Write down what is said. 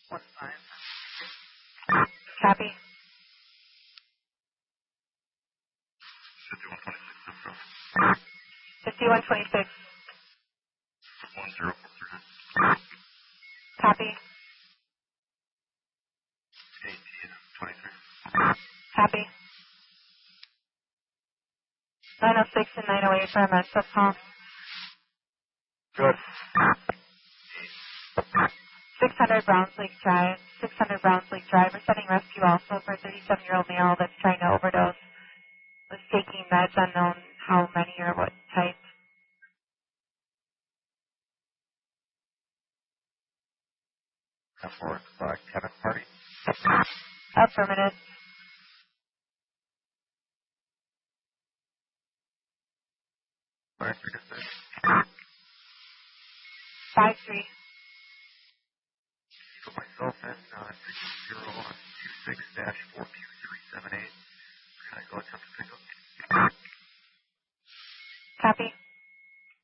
Copy. 5126. 1043. Copy. 1823. Copy. 906 and 908 for a mess-up call. Good. 600 Browns Lake Drive. 600 Browns Lake Drive. We're setting rescue also for a 37-year-old male that's trying to overdose. Was taking meds unknown how many or what type. F4, Kevin Party. Affirmative. Alright, you're good. 53. For myself and 301.